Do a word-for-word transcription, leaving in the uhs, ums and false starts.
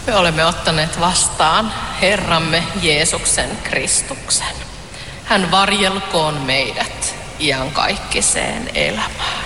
Me olemme ottaneet vastaan Herramme Jeesuksen Kristuksen. Hän varjelkoon meidät iankaikkiseen elämään.